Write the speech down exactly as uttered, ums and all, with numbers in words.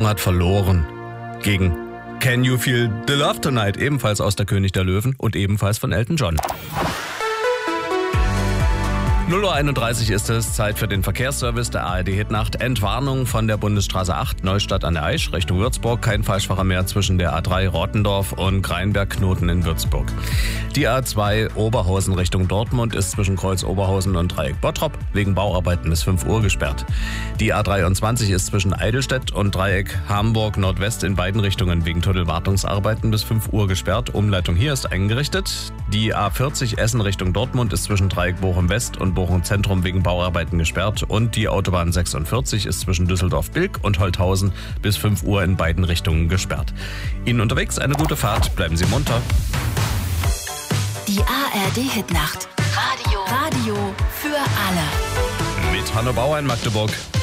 hat verloren gegen Can You Feel the Love Tonight, ebenfalls aus Der König der Löwen und ebenfalls von Elton John. null Uhr einunddreißig ist es, Zeit für den Verkehrsservice der A R D Hitnacht. Entwarnung von der Bundesstraße acht, Neustadt an der Aisch, Richtung Würzburg. Kein Falschfahrer mehr zwischen der A drei Rottendorf und Greinberg-Knoten in Würzburg. Die A zwei Oberhausen Richtung Dortmund ist zwischen Kreuz Oberhausen und Dreieck Bottrop wegen Bauarbeiten bis fünf Uhr gesperrt. Die A dreiundzwanzig ist zwischen Eidelstedt und Dreieck Hamburg Nordwest in beiden Richtungen wegen Tunnelwartungsarbeiten bis fünf Uhr gesperrt. Umleitung hier ist eingerichtet. Die A vierzig Essen Richtung Dortmund ist zwischen Dreieck Bochum West und Bochum Zentrum wegen Bauarbeiten gesperrt und die Autobahn sechsundvierzig ist zwischen Düsseldorf-Bilk und Holthausen bis fünf Uhr in beiden Richtungen gesperrt. Ihnen unterwegs eine gute Fahrt, bleiben Sie munter. Die A R D Hitnacht. Radio. Radio für alle. Mit Hanno Bauer in Magdeburg.